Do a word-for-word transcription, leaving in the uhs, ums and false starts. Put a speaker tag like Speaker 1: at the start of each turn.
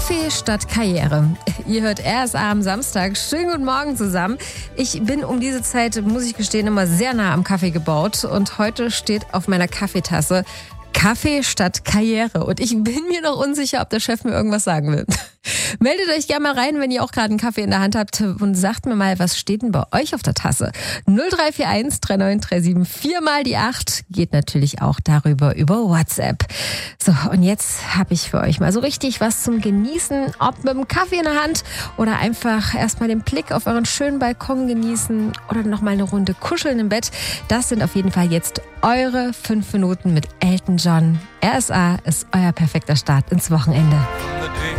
Speaker 1: Kaffee statt Karriere. Ihr hört R S A am Samstag. Schönen guten Morgen zusammen. Ich bin um diese Zeit, muss ich gestehen, immer sehr nah am Kaffee gebaut. Und heute steht auf meiner Kaffeetasse Kaffee statt Karriere. Und ich bin mir noch unsicher, ob der Chef mir irgendwas sagen will. Meldet euch gerne mal rein, wenn ihr auch gerade einen Kaffee in der Hand habt und sagt mir mal, was steht denn bei euch auf der Tasse? null drei vier eins drei neun drei sieben vier mal die acht geht natürlich auch darüber über WhatsApp. So, und jetzt habe ich für euch mal so richtig was zum Genießen, ob mit dem Kaffee in der Hand oder einfach erstmal den Blick auf euren schönen Balkon genießen oder nochmal eine Runde kuscheln im Bett. Das sind auf jeden Fall jetzt eure fünf Minuten mit Elton John. R S A ist euer perfekter Start ins Wochenende.